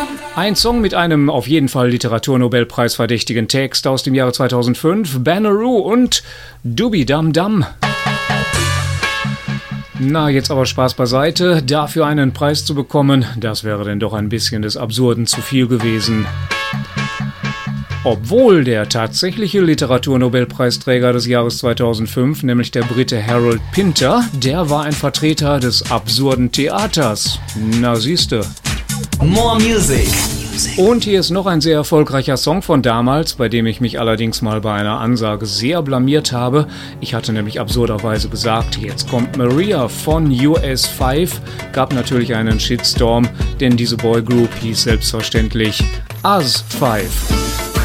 Ein Song mit einem auf jeden Fall Literaturnobelpreis verdächtigen Text aus dem Jahre 2005, Banneroo und Dubi Dum Dum. Na, jetzt aber Spaß beiseite. Dafür einen Preis zu bekommen, das wäre denn doch ein bisschen des Absurden zu viel gewesen. Obwohl der tatsächliche Literaturnobelpreisträger des Jahres 2005, nämlich der Brite Harold Pinter, der war ein Vertreter des absurden Theaters. Na siehste. More Music. Und hier ist noch ein sehr erfolgreicher Song von damals, bei dem ich mich allerdings mal bei einer Ansage sehr blamiert habe. Ich hatte nämlich absurderweise gesagt, jetzt kommt Maria von US5. Gab natürlich einen Shitstorm, denn diese Boygroup hieß selbstverständlich Us 5.